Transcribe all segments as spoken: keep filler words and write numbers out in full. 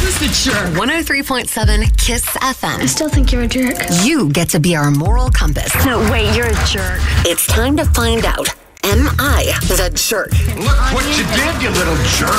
Who's the jerk? one oh three point seven Kiss F M. I still think you're a jerk. You get to be our moral compass. No, wait, you're a jerk. It's time to find out. Am I the jerk? Look what you did, you little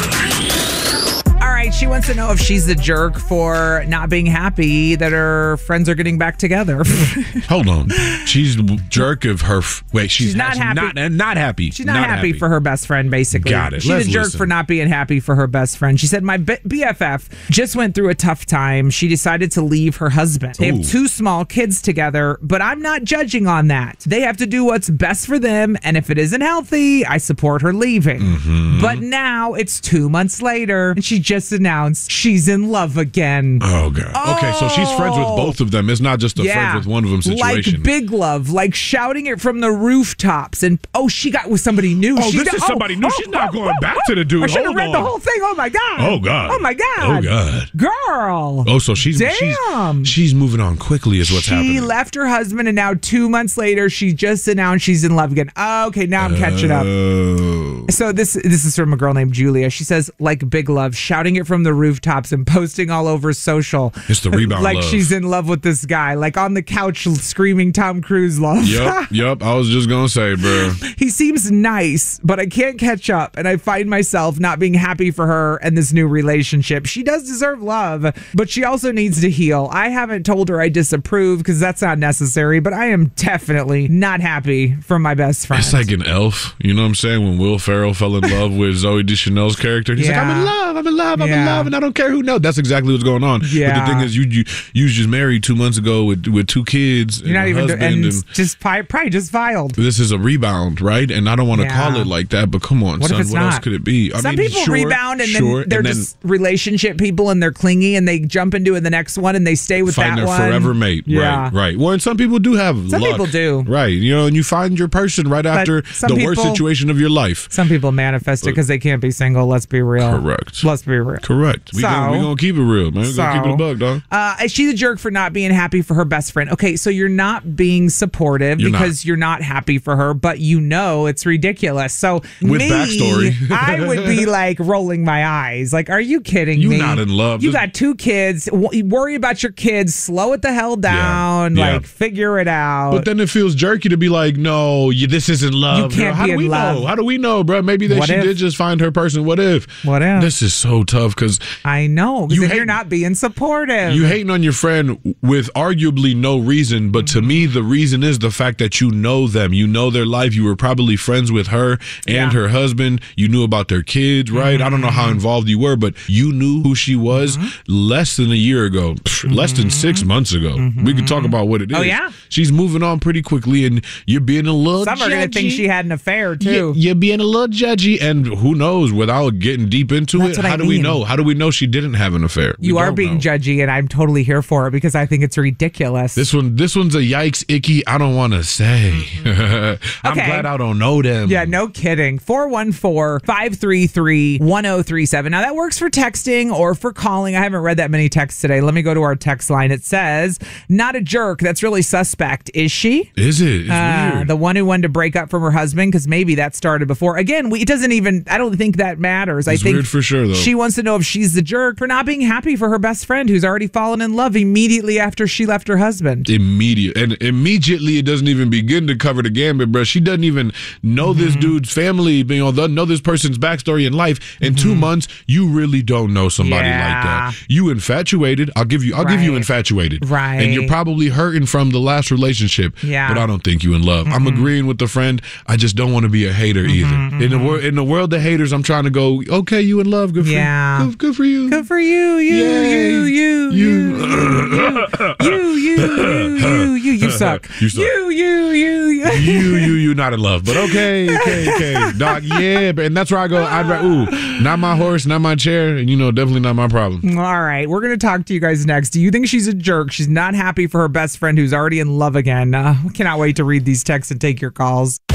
jerk. All right, she wants to know if she's the jerk for not being happy that her friends are getting back together. Hold on. She's the jerk of her... F- Wait, she's, She's not happy. Not, not happy. She's not, not happy, happy for her best friend, basically. Got it. She's Let's a jerk listen. for not being happy for her best friend. She said, my B- BFF just went through a tough time. She decided to leave her husband. They Ooh. have two small kids together, but I'm not judging on that. They have to do what's best for them, and if it isn't healthy, I support her leaving. Mm-hmm. But now it's two months later, and she just announced she's in love again. Oh, God. Oh. Okay, so she's friends with both of them. It's not just a Yeah. friends with one of them situation. Like big love, like shouting it from the rooftops. And oh, she got with somebody new. Oh, she this got, is somebody new. She's not going back to the dude. I should have Hold read on. the whole thing. Oh my God. Oh, God. Oh my God. Oh, God. Girl. Oh, so she's Damn. she's she's moving on quickly is what's she happening. She left her husband, and now two months later, she just announced she's in love again. Oh, okay, now I'm catching up. Oh. So this this is from a girl named Julia. She says, like big love, shouting it from the rooftops and posting all over social. It's the rebound Like love. she's in love with this guy, like on the couch screaming Tom Cruise love. Yep, yep. I was just gonna say, bro. He seems nice, but I can't catch up, and I find myself not being happy for her and this new relationship. She does deserve love, but she also needs to heal. I haven't told her I disapprove because that's not necessary, but I am definitely not happy for my best friend. It's like an Elf. You know what I'm saying? When Will Ferrell fell in love with Zoe Deschanel's character, he's Yeah. like, I'm in love, I'm in love, I'm in Yeah. love, and I don't care who knows. That's exactly what's going on. Yeah. But the thing is, you you, you was just married two months ago with, with two kids. You're not and a even, husband, and and just pi- probably just filed. this is a rebound, right? And I don't want to Yeah. call it like that, but come on, What son. if it's what not? else could it be? I Some mean, people sure, rebound and sure, then they're and then just relationship people and they're clingy and they jump into the next one and they stay with find that their one. forever mate. Yeah. Right, right. Well, and some people do have Some luck. people do. Right. You know, and you find your person right after some the worst people- situation of your life. Some people manifest it because they can't be single. Let's be real. Correct. Let's be real. Correct. We So- gonna, we gonna keep it real, man. We gonna keep it a So- bug, dog. Uh, is she the jerk for not being happy for her best friend? Okay, so you're not being supportive You're because not. you're not happy for her, but you know it's ridiculous. So With me, backstory. I would be like rolling my eyes. Like, are you kidding You me? not in love. You This- got two kids. W- worry about your kids. Slow it the hell down. Yeah. Like, figure it out. But then it feels jerky to be like, no, you, this isn't love. You can't How be do we in love. know? How do we know, bro? Maybe that What she if? did just find her person. What if? What if? This is so tough because I know. Because You if hate- you're not being supportive. you hating on your friend with arguably no reason, but to me, the reason is the fact that you know them. You know their life. You were probably friends with her and Yeah. her husband. You knew about their kids, right? I don't know how involved you were, but you knew who she was less than a year ago, psh, less than six months ago. We can talk about what it is. Oh, yeah? She's moving on pretty quickly, and you're being a little Some are going to think judgy. she had an affair, too. You- You're being a little judgy, and who knows? Without getting deep into That's it, what how I do we mean. know? How do we know she didn't have an affair? We You are don't being know. judgy, and I'm totally here for it because I think it's ridiculous. This one, this one's a yikes, icky. I don't want to say. I'm Okay. glad I don't know them. Yeah, no kidding. four one four, five three three, one oh three seven. Now, that works for texting or for calling. I haven't read that many texts today. Let me go to our text line. It says, not a jerk. That's really suspect. Is she? Is it? It's Uh, weird. the one who wanted to break up from her husband because maybe that started before. Again, we, it doesn't even, I don't think that matters. I It's think weird for sure, though. She wants to know if she's the jerk for not being happy for her best friend who's already fallen in love immediately after she left her husband. Immediate and immediately, it doesn't even begin to cover the gambit, bro. She doesn't even know this dude's family, you know, doesn't know this person's backstory in life. In two months, you really don't know somebody Yeah. like that. You infatuated. I'll give you. I'll give you Right. infatuated. Right. And you're probably hurting from the last relationship. Yeah. But I don't think you in love. I'm agreeing with the friend. I just don't want to be a hater either. In the world, in the world of haters, I'm trying to go. Okay, you in love. Good for Yeah. you. Good, good for you. Good for you, you, Yay. you, you, You. you, you, you, you, you, you, you suck. You suck. You, you, you, you. you, you, you not in love, but okay, okay, okay, Doc, yeah, but- and that's where I go. I'd ra- ooh, not my horse, not my chair, and you know, definitely not my problem. All right, we're going to talk to you guys next. Do you think she's a jerk? She's not happy for her best friend who's already in love again. Uh, cannot wait to read these texts and take your calls.